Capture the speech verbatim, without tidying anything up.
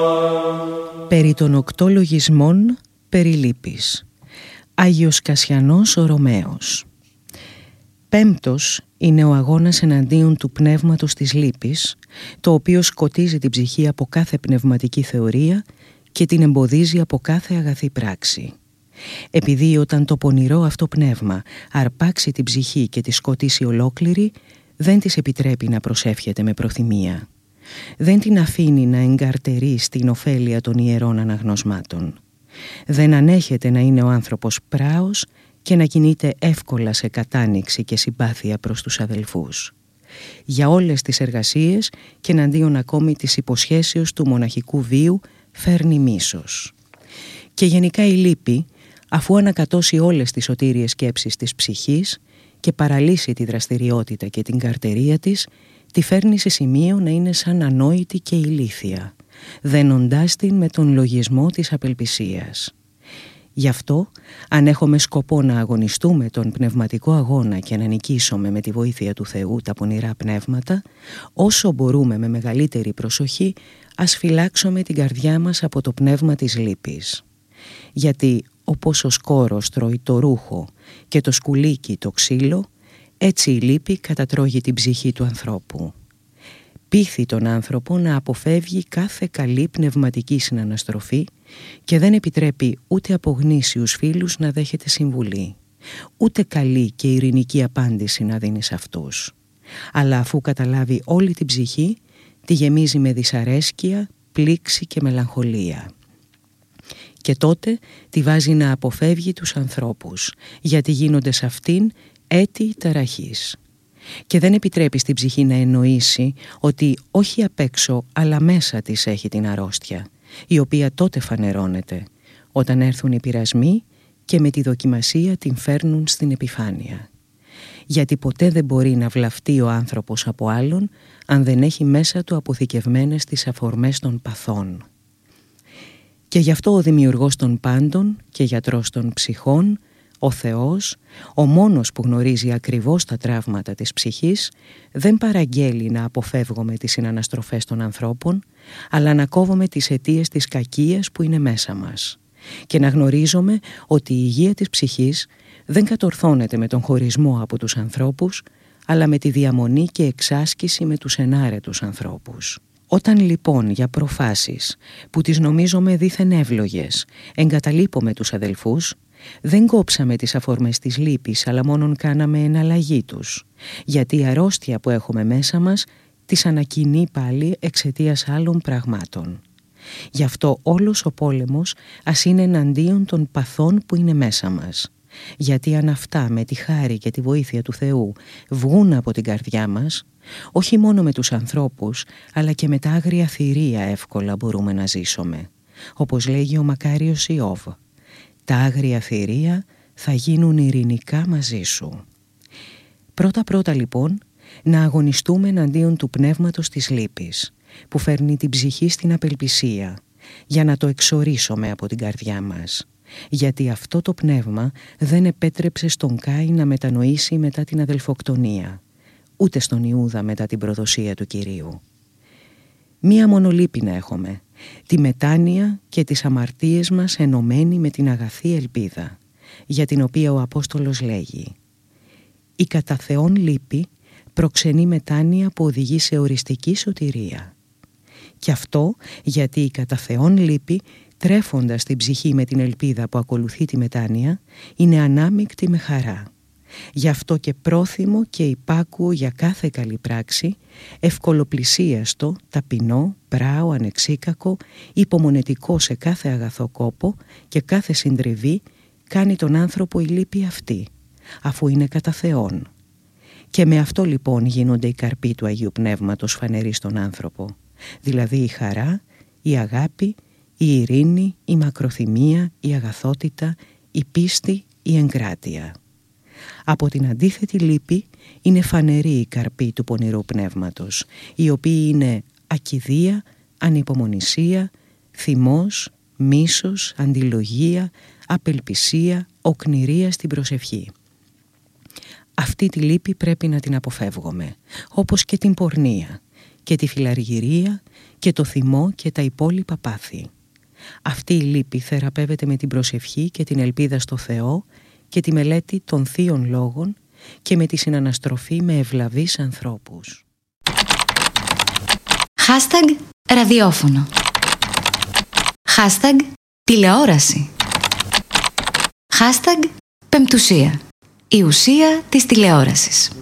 Περί των οκτώ λογισμών περί λύπης. Άγιος Κασιανός ο Ρωμαίος. Πέμπτος είναι ο αγώνας εναντίον του πνεύματος της λύπης, το οποίο σκοτίζει την ψυχή από κάθε πνευματική θεωρία και την εμποδίζει από κάθε αγαθή πράξη. Επειδή όταν το πονηρό αυτό πνεύμα αρπάξει την ψυχή και τη σκοτήσει ολόκληρη, δεν της επιτρέπει να προσεύχεται με προθυμία. Δεν την αφήνει να εγκαρτερεί στην ωφέλεια των ιερών αναγνωσμάτων. Δεν ανέχεται να είναι ο άνθρωπος πράος και να κινείται εύκολα σε κατάνοιξη και συμπάθεια προς τους αδελφούς. Για όλες τις εργασίες και εναντίον ακόμη της υποσχέσεως του μοναχικού βίου φέρνει μίσος. Και γενικά η λύπη, αφού ανακατώσει όλες τις σωτήριες σκέψεις της ψυχής και παραλύσει τη δραστηριότητα και την καρτερία της, τη φέρνει σε σημείο να είναι σαν ανόητη και ηλίθια, δένοντάς την με τον λογισμό της απελπισίας. Γι' αυτό, αν έχουμε σκοπό να αγωνιστούμε τον πνευματικό αγώνα και να νικήσουμε με τη βοήθεια του Θεού τα πονηρά πνεύματα, όσο μπορούμε με μεγαλύτερη προσοχή, ας φυλάξουμε την καρδιά μας από το πνεύμα της λύπης. Γιατί όπως ο σκόρος τρώει το ρούχο και το σκουλίκι το ξύλο, έτσι η λύπη κατατρώγει την ψυχή του ανθρώπου. Πείθει τον άνθρωπο να αποφεύγει κάθε καλή πνευματική συναναστροφή και δεν επιτρέπει ούτε από γνήσιους φίλους να δέχεται συμβουλή, ούτε καλή και ειρηνική απάντηση να δίνει σε αυτούς. Αλλά αφού καταλάβει όλη την ψυχή, τη γεμίζει με δυσαρέσκεια, πλήξη και μελαγχολία. Και τότε τη βάζει να αποφεύγει τους ανθρώπους, γιατί γίνονται σε αυτήν έτη ταραχής. Και δεν επιτρέπει στην ψυχή να εννοήσει ότι όχι απ' έξω αλλά μέσα της έχει την αρρώστια, η οποία τότε φανερώνεται όταν έρθουν οι πειρασμοί και με τη δοκιμασία την φέρνουν στην επιφάνεια. Γιατί ποτέ δεν μπορεί να βλαφτεί ο άνθρωπος από άλλον αν δεν έχει μέσα του αποθηκευμένες τις αφορμές των παθών. Και γι' αυτό ο δημιουργός των πάντων και γιατρός των ψυχών, ο Θεός, ο μόνος που γνωρίζει ακριβώς τα τραύματα της ψυχής, δεν παραγγέλει να αποφεύγουμε τις συναναστροφές των ανθρώπων, αλλά να κόβουμε τις αιτίες της κακίας που είναι μέσα μας και να γνωρίζουμε ότι η υγεία της ψυχής δεν κατορθώνεται με τον χωρισμό από τους ανθρώπους, αλλά με τη διαμονή και εξάσκηση με τους ενάρετους ανθρώπους. Όταν λοιπόν για προφάσεις που τις νομίζουμε δήθεν εύλογες εγκαταλείπουμε τους αδελφούς, δεν κόψαμε τις αφορμές της λύπης, αλλά μόνον κάναμε εναλλαγή τους, γιατί η αρρώστια που έχουμε μέσα μας τις ανακοινεί πάλι εξαιτίας άλλων πραγμάτων. Γι' αυτό όλος ο πόλεμος ας είναι εναντίον των παθών που είναι μέσα μας, γιατί αν αυτά με τη χάρη και τη βοήθεια του Θεού βγουν από την καρδιά μας, όχι μόνο με τους ανθρώπους, αλλά και με τα άγρια θηρία εύκολα μπορούμε να ζήσουμε. Όπως λέγει ο μακάριος Ιώβ, τα άγρια θηρία θα γίνουν ειρηνικά μαζί σου. Πρώτα-πρώτα λοιπόν να αγωνιστούμε εναντίον του πνεύματος της λύπης, που φέρνει την ψυχή στην απελπισία, για να το εξορίσουμε από την καρδιά μας. Γιατί αυτό το πνεύμα δεν επέτρεψε στον Κάιν να μετανοήσει μετά την αδελφοκτονία, ούτε στον Ιούδα μετά την προδοσία του Κυρίου. Μία μόνο λύπη να έχουμε, τη μετάνοια και τις αμαρτίες μας ενωμένη με την αγαθή ελπίδα, για την οποία ο Απόστολος λέγει: «Η κατά Θεόν λύπη προξενεί μετάνοια που οδηγεί σε οριστική σωτηρία». Και αυτό γιατί η κατά Θεόν λύπη, τρέφοντας την ψυχή με την ελπίδα που ακολουθεί τη μετάνοια, είναι ανάμεικτη με χαρά. Γι' αυτό και πρόθυμο και υπάκουο για κάθε καλή πράξη, ευκολοπλησίαστο, ταπεινό, πράο, ανεξίκακο, υπομονετικό σε κάθε αγαθό κόπο και κάθε συντριβή, κάνει τον άνθρωπο η λύπη αυτή, αφού είναι κατά Θεόν. Και με αυτό λοιπόν γίνονται οι καρποί του Αγίου Πνεύματος φανεροί στον άνθρωπο, δηλαδή η χαρά, η αγάπη, η ειρήνη, η μακροθυμία, η αγαθότητα, η πίστη, η εγκράτεια. Από την αντίθετη λύπη είναι φανερή η καρπή του πονηρού πνεύματος, οι οποίοι είναι ακηδία, ανυπομονησία, θυμός, μίσος, αντιλογία, απελπισία, οκνηρία στην προσευχή. Αυτή τη λύπη πρέπει να την αποφεύγουμε, όπως και την πορνεία, και τη φιλαργυρία και το θυμό και τα υπόλοιπα πάθη. Αυτή η λύπη θεραπεύεται με την προσευχή και την ελπίδα στο Θεό και τη μελέτη των θείων λόγων και με τη συναναστροφή με ευλαβείς ανθρώπους. Hashtag ραδιόφωνο. Hashtag τηλεόραση. Hashtag πεμπτουσία. Η ουσία της τηλεόρασης.